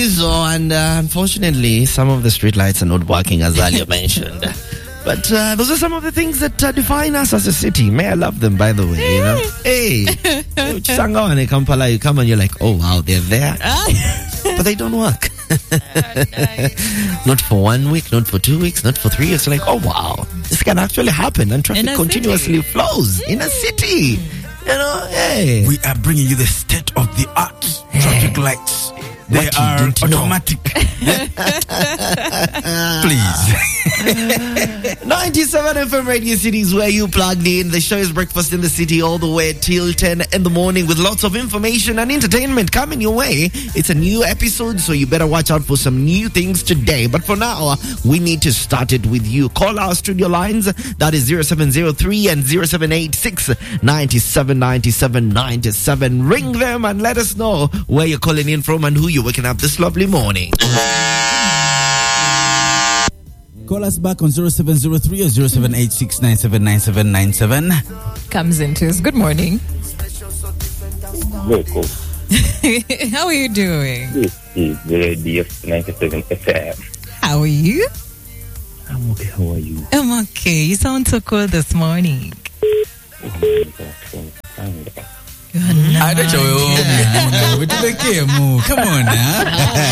So, and unfortunately, some of the streetlights are not working, as earlier mentioned. But those are some of the things that define us as a city. May I love them, by the way, you know? Hey, Chisangawane, Kampala, you come and you're like, oh, wow, they're there. But they don't work. Not for 1 week, not for 2 weeks, not for 3 years. Like, oh, wow, this can actually happen. And traffic continuously flows in a city. You know, hey. We are bringing you the state of the art traffic lights. They are automatic. Please. 97 FM Radio City is where you plugged in. The show is Breakfast in the City all the way till 10 in the morning with lots of information and entertainment coming your way. It's a new episode, so you better watch out for some new things today. But for now, we need to start it with you. Call our studio lines. That is 0703 and 0786 97 97 97. Ring them and let us know where you're calling in from and who you're waking up this lovely morning. Call us back on 0703 or 0786 979797. Comes into us. Good morning. Welcome. How are you doing? This is the Radio 97 FM. How are you? I'm okay. How are you? I'm okay. You sound so cool this morning. I don't know. Come on now.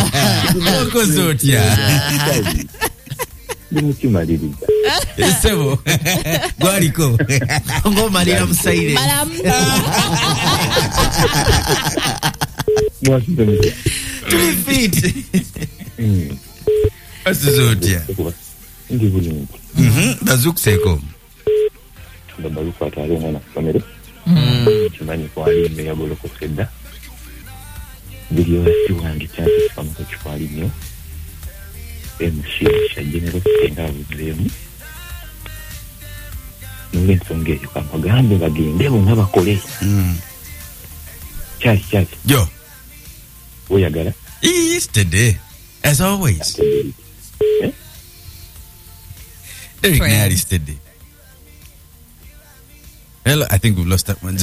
Sebo. Guariko. Go Maria Musaide. 3 feet. What's the Zotia? Bazuk Seko. The Baruka Tarona family. Chimani kwali me yagolo kufeda. Video yasiwangi chances kama kwali nyo. Mshisha general kenda vuzemu. Nule songe yukamagande bagende ngabakole. Chai. Yo. Oyagala. Yesterday, as always. Eric Nayari yesterday. Hello, I think we've lost that one.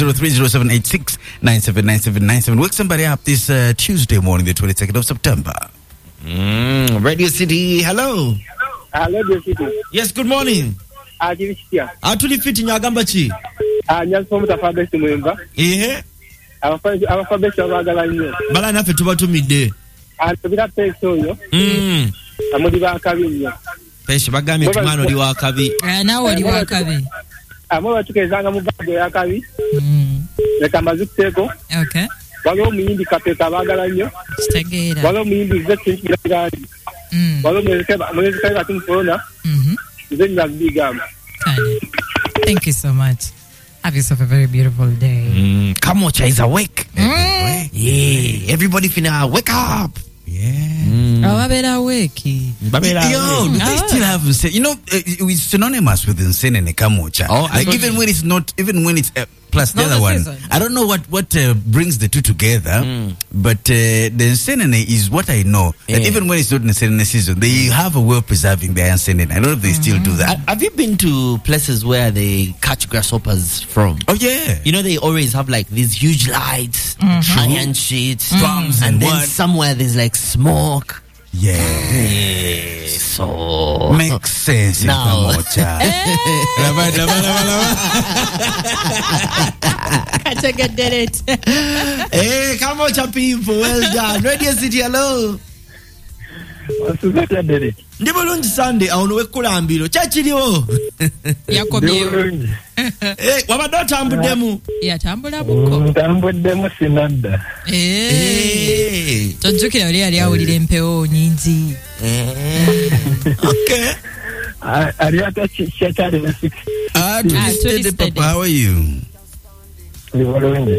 0703-0786-979797. Wake somebody up this Tuesday morning, the 22nd of September. Radio City, hello. Radio City. Yes, good morning. Atuli fiti nyagamba chi? Nyanso mutafabesi mwemba. Abafabesi abagala nnyo. Bala naffe tubatumidde. Atubira peso yo. Amudi bakabi nnyo. Peso bagambye tumano li wakabi. Nawe oli wakabi. Amo batukezanga mu bago yakabi. Leka mazukeko. Okay. Waliwo omuyimbi kapeka bagala nnyo. Kitegeera. Waliwo omuyimbi zekintiragandi. Waliwo mwezi kaiba tumufona. Then that's big Thank you so much. Have yourself a very beautiful day. Kamocha is awake. Yeah. Everybody finna wake up. Yeah. Babera awake. Yo, do they still have it's synonymous with insane and Kamocha. Like even when it's plus the other one. Season. I don't know what brings the two together, but the Nsenene is what I know. That even when it's not Nsenene season, they have a way of preserving their Nsenene. I don't know if they still do that. Have you been to places where they catch grasshoppers from? Oh, yeah. You know, they always have like these huge lights, iron sheets, drums, and then somewhere there's like smoke. Yeah. So makes sense. Now. Kachaga did it. Hey, come on, people. Well done. Radio City, hello. Ndi bulungi Sunday awo we kulambiro kyakiriwo yakobyewo wabadde otambuddemu yatambula buko ntambuddemu sinadda tojjukira oli yali awulira empewo nyingi okay ali atakyali na 6 Papa, how are you? Ndi bulungi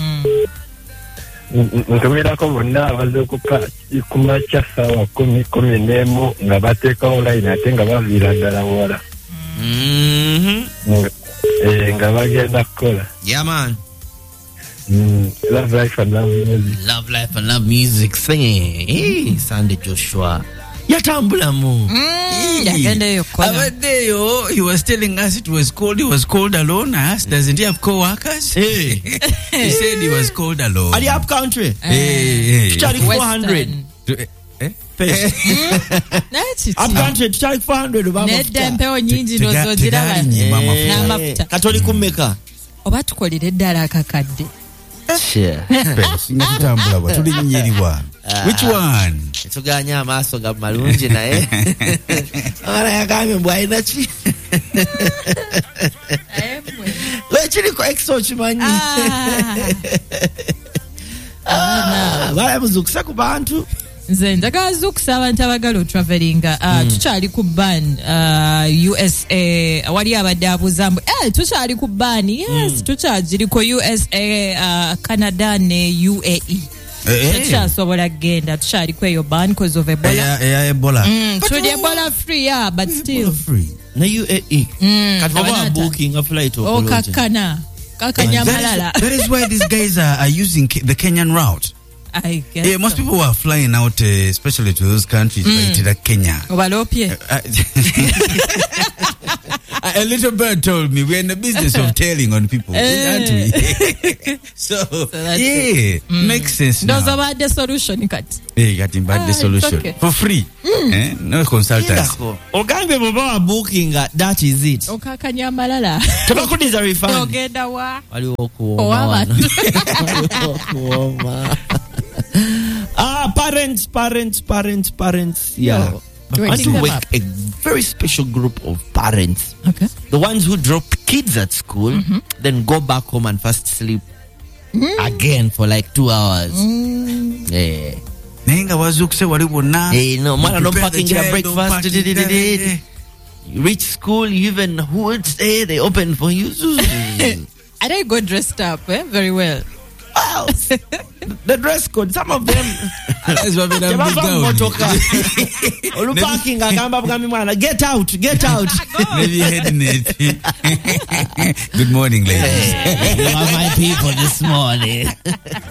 ntumirako bonna abaze kumakya ssaawa 10 nga bateekawo line ate nga baviira ddala wala nga bagenda kukola. Yeah, man. Love life and love music. Love life and love music. Singing. Hey, Sunday Joshua. Yatambulamu. He was telling us he was called alone. I asked, doesn't he have co-workers? Hey. He said he was called alone. Are you up country? Hey. 400. Upcountry tukyali 400 nedda empewo nyingi nozoziraba n'amafuta katoli kummeka oba tukolere eddala akakadde tutambula bwa tulinnyiriwa which one tuganya amaaso ga malungi naye abana yagambye mbw alina ki wekiriko exo kimanyi balamuzukusa ku bantu nze njagala zukusa abantu abagala otravelinga tukyali ku ban USA wali abadde abuuza mbu tukyali ku ban yes tukyagiriko USA Canada ne UAE tukyasobola kgenda tukyaliko eyo ban cause of Ebola tuli Ebola free yeah but still na UAE kati baba booking a flight kakana malala that is why these guys are using the Kenyan route. I guess most people who are flying out, especially to those countries, like Kenya. A little bird told me we're in the business of telling on people, aren't we? so yeah, makes sense now. Those are the solution, cut. Getting back the solution okay. For free. No consultants. Ogambe baba booking that is it. Okakanya malala. Tabakudiza refund. Ogenda wa. Wali okuoma. Parents. Yeah. I want to wake a very special group of parents. Okay. The ones who drop kids at school, then go back home and first sleep again for like 2 hours. Yeah. No, man, don't packing your breakfast. You reach school, you even hoods, they open for you. I don't go dressed up very well. Wow. The dress code, some of them. Get out. Maybe heading it. Good morning, ladies. You are my people this morning.